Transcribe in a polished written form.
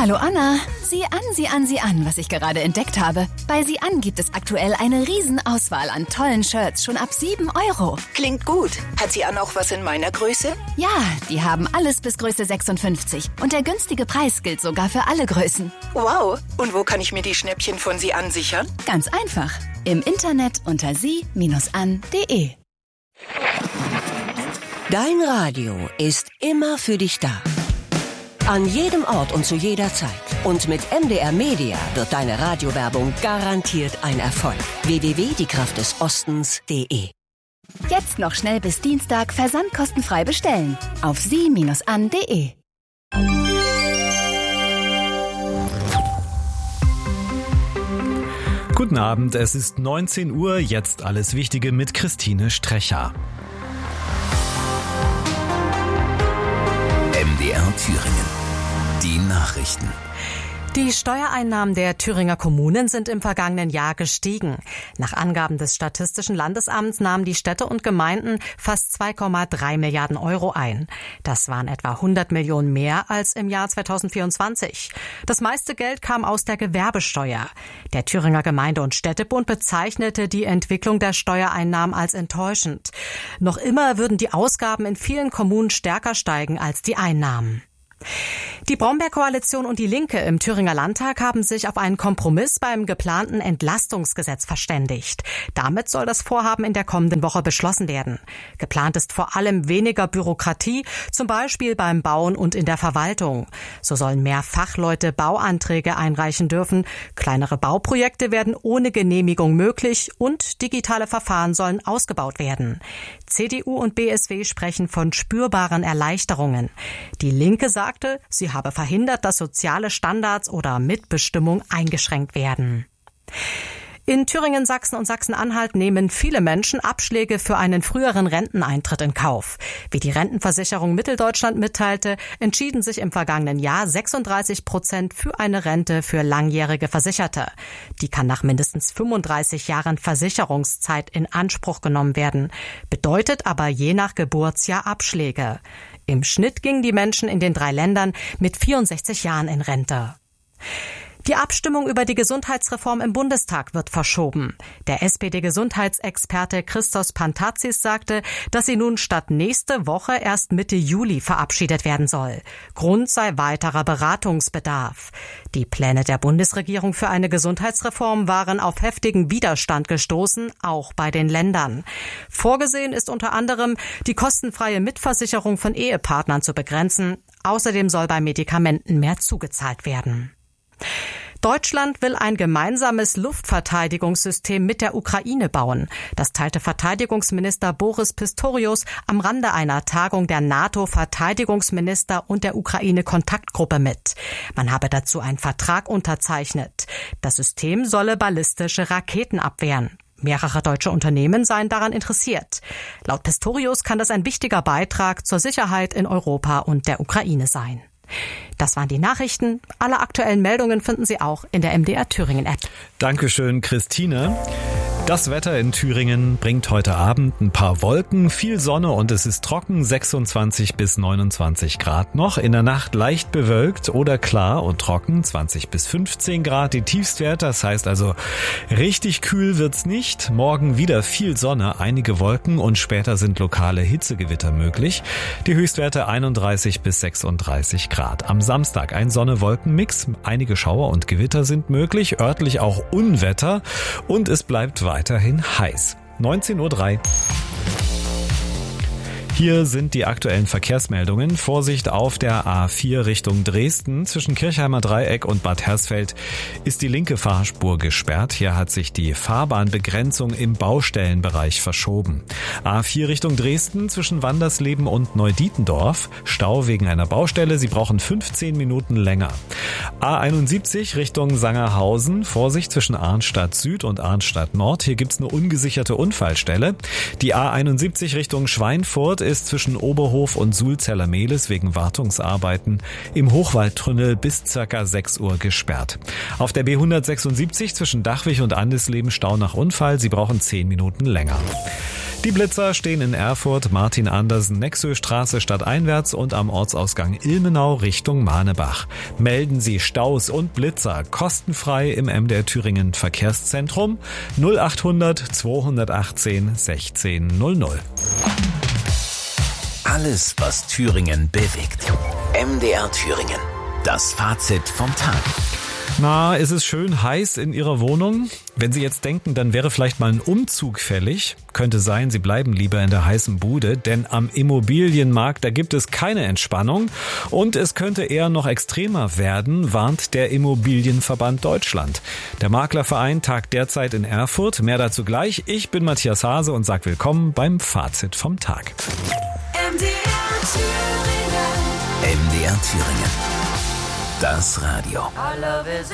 Hallo Anna, sieh an, was ich gerade entdeckt habe. Bei Sieh an gibt es aktuell eine Riesenauswahl an tollen Shirts, schon ab 7 €. Klingt gut. Hat Sieh an auch was in meiner Größe? Ja, die haben alles bis Größe 56. Und der günstige Preis gilt sogar für alle Größen. Wow. Und wo kann ich mir die Schnäppchen von Sieh an sichern? Ganz einfach. Im Internet unter sie-an.de. Dein Radio ist immer für dich da. An jedem Ort und zu jeder Zeit. Und mit MDR Media wird deine Radiowerbung garantiert ein Erfolg. www.diekraftdesostens.de. Jetzt noch schnell bis Dienstag versandkostenfrei bestellen. Auf sie-an.de. Guten Abend, es ist 19 Uhr, jetzt alles Wichtige mit Christine Strecher. MDR Thüringen. Die Nachrichten. Die Steuereinnahmen der Thüringer Kommunen sind im vergangenen Jahr gestiegen. Nach Angaben des Statistischen Landesamts nahmen die Städte und Gemeinden fast 2,3 Milliarden € ein. Das waren etwa 100 Millionen mehr als im Jahr 2024. Das meiste Geld kam aus der Gewerbesteuer. Der Thüringer Gemeinde- und Städtebund bezeichnete die Entwicklung der Steuereinnahmen als enttäuschend. Noch immer würden die Ausgaben in vielen Kommunen stärker steigen als die Einnahmen. Die Brombeer-Koalition und die Linke im Thüringer Landtag haben sich auf einen Kompromiss beim geplanten Entlastungsgesetz verständigt. Damit soll das Vorhaben in der kommenden Woche beschlossen werden. Geplant ist vor allem weniger Bürokratie, zum Beispiel beim Bauen und in der Verwaltung. So sollen mehr Fachleute Bauanträge einreichen dürfen, kleinere Bauprojekte werden ohne Genehmigung möglich und digitale Verfahren sollen ausgebaut werden. CDU und BSW sprechen von spürbaren Erleichterungen. Die Linke sagte, sie habe verhindert, dass soziale Standards oder Mitbestimmung eingeschränkt werden. In Thüringen, Sachsen und Sachsen-Anhalt nehmen viele Menschen Abschläge für einen früheren Renteneintritt in Kauf. Wie die Rentenversicherung Mitteldeutschland mitteilte, entschieden sich im vergangenen Jahr 36% für eine Rente für langjährige Versicherte. Die kann nach mindestens 35 Jahren Versicherungszeit in Anspruch genommen werden, bedeutet aber je nach Geburtsjahr Abschläge. Im Schnitt gingen die Menschen in den 3 Ländern mit 64 Jahren in Rente. Die Abstimmung über die Gesundheitsreform im Bundestag wird verschoben. Der SPD-Gesundheitsexperte Christos Pantazis sagte, dass sie nun statt nächste Woche erst Mitte Juli verabschiedet werden soll. Grund sei weiterer Beratungsbedarf. Die Pläne der Bundesregierung für eine Gesundheitsreform waren auf heftigen Widerstand gestoßen, auch bei den Ländern. Vorgesehen ist unter anderem, die kostenfreie Mitversicherung von Ehepartnern zu begrenzen. Außerdem soll bei Medikamenten mehr zugezahlt werden. Deutschland will ein gemeinsames Luftverteidigungssystem mit der Ukraine bauen. Das teilte Verteidigungsminister Boris Pistorius am Rande einer Tagung der NATO-Verteidigungsminister und der Ukraine-Kontaktgruppe mit. Man habe dazu einen Vertrag unterzeichnet. Das System solle ballistische Raketen abwehren. Mehrere deutsche Unternehmen seien daran interessiert. Laut Pistorius kann das ein wichtiger Beitrag zur Sicherheit in Europa und der Ukraine sein. Das waren die Nachrichten. Alle aktuellen Meldungen finden Sie auch in der MDR Thüringen App. Dankeschön, Christine. Das Wetter in Thüringen bringt heute Abend ein paar Wolken, viel Sonne und es ist trocken, 26 bis 29 Grad noch. In der Nacht leicht bewölkt oder klar und trocken, 20 bis 15 Grad die Tiefstwerte. Das heißt also, richtig kühl wird's nicht. Morgen wieder viel Sonne, einige Wolken und später sind lokale Hitzegewitter möglich. Die Höchstwerte 31 bis 36 Grad. Am Samstag ein Sonne-Wolken-Mix. Einige Schauer und Gewitter sind möglich, örtlich auch Unwetter und es bleibt weiterhin heiß. 19:03 Uhr. Hier sind die aktuellen Verkehrsmeldungen. Vorsicht auf der A4 Richtung Dresden. Zwischen Kirchheimer Dreieck und Bad Hersfeld ist die linke Fahrspur gesperrt. Hier hat sich die Fahrbahnbegrenzung im Baustellenbereich verschoben. A4 Richtung Dresden zwischen Wandersleben und Neudietendorf. Stau wegen einer Baustelle. Sie brauchen 15 Minuten länger. A71 Richtung Sangerhausen. Vorsicht zwischen Arnstadt Süd und Arnstadt Nord. Hier gibt's eine ungesicherte Unfallstelle. Die A71 Richtung Schweinfurt ist zwischen Oberhof und Sulzeller Mehlis wegen Wartungsarbeiten im Hochwaldtunnel bis ca. 6 Uhr gesperrt. Auf der B176 zwischen Dachwig und Andesleben Stau nach Unfall. Sie brauchen 10 Minuten länger. Die Blitzer stehen in Erfurt, Martin Andersen, Nexöstraße stadteinwärts und am Ortsausgang Ilmenau Richtung Mahnebach. Melden Sie Staus und Blitzer kostenfrei im MDR Thüringen Verkehrszentrum 0800 218 1600. Alles, was Thüringen bewegt. MDR Thüringen. Das Fazit vom Tag. Na, ist es schön heiß in Ihrer Wohnung? Wenn Sie jetzt denken, dann wäre vielleicht mal ein Umzug fällig. Könnte sein, Sie bleiben lieber in der heißen Bude, denn am Immobilienmarkt, da gibt es keine Entspannung. Und es könnte eher noch extremer werden, warnt der Immobilienverband Deutschland. Der Maklerverein tagt derzeit in Erfurt. Mehr dazu gleich. Ich bin Matthias Hase und sage willkommen beim Fazit vom Tag. MDR Thüringen. Das Radio.